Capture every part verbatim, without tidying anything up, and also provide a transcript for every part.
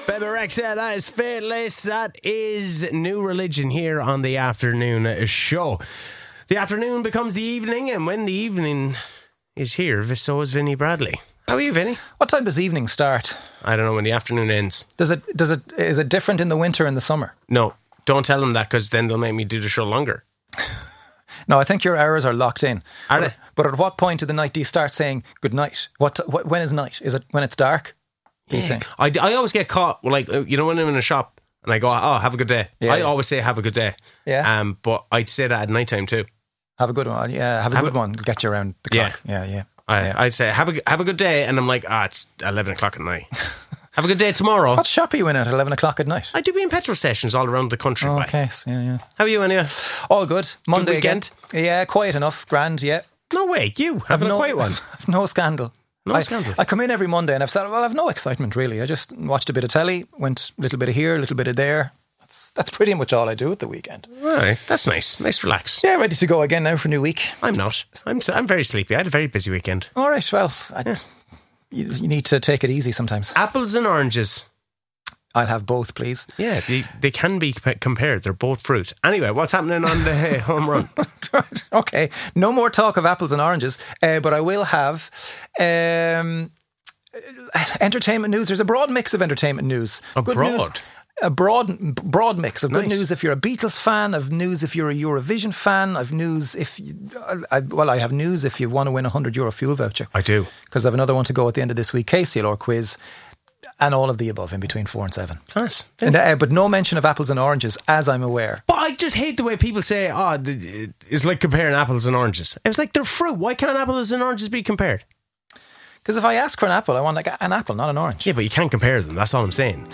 Bebe Rexha, that is Faithless. That is New Religion here on the afternoon show. The afternoon becomes the evening, and when the evening is here, so is Vinnie Bradley. How are you, Vinnie? What time does evening start? I don't know, when the afternoon ends. Does it? Does it? Is it different in the winter and the summer? No, don't tell them that, because then they'll make me do the show longer. No, I think your hours are locked in. Are but, they? But at what point of the night do you start saying good night? What? what when is night? Is it when it's dark? Do you Yeah. think? I, I always get caught, like, you know, when I'm in a shop and I go, oh, have a good day. Yeah, I yeah. always say have a good day. Yeah. Um, but I'd say that at night time too. Have a good one. Yeah, have a Have good a- one. Get you around the Yeah. clock. Yeah, yeah. I, yeah. I'd say have a have a good day, and I'm like, ah, it's eleven o'clock at night. Have a good day tomorrow. What shop are you in at eleven o'clock at night? I do be in petrol stations all around the country. Oh, By. okay. So, yeah, yeah. How are you anyway? All good. Monday weekend? again. Yeah, quiet enough. Grand. Yeah. No way, you having no, a quiet one. I've no scandal. No I, scandal. I come in every Monday and I've said, well, I've no excitement really. I just watched a bit of telly, went a little bit of here, a little bit of there. That's that's pretty much all I do at the weekend. Right, that's nice. Nice, relax. Yeah, ready to go again now for a new week. I'm not. I'm I'm very sleepy. I had a very busy weekend. All right, well, I, you, you need to take it easy sometimes. Apples and oranges. I'll have both, please. Yeah, they, they can be p- compared. They're both fruit. Anyway, what's happening on the uh, home run? Right, okay. No more talk of apples and oranges, uh, but I will have um, entertainment news. There's a broad mix of entertainment news. A Good broad? news. A broad, broad mix of good Nice. news if you're a Beatles fan, of news if you're a Eurovision fan, of news if you, I, well, I have news if you want to win a hundred euro fuel voucher. I do. Because I have another one to go at the end of this week, K C L R quiz, and all of the above in between four and seven. Class. And, uh, but no mention of apples and oranges, as I'm aware. But I just hate the way people say, oh, th- it's like comparing apples and oranges. It was like, they're fruit. Why can't apples and oranges be compared? Because if I ask for an apple, I want like an apple, not an orange. Yeah, but you can't compare them. That's all I'm saying.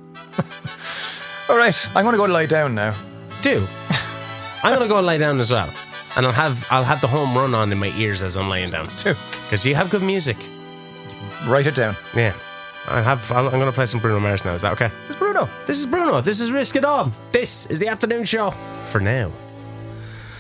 All right, I'm going to go lie down now. Do. I'm going to go lie down as well. And I'll have I'll have the home run on in my ears as I'm laying down. Do. Because you have good music. Write it down. Yeah. I have, I'll, I'm going to play some Bruno Mars now. Is that okay? This is Bruno. This is Bruno. This is Risk It All. This is the afternoon show. For now.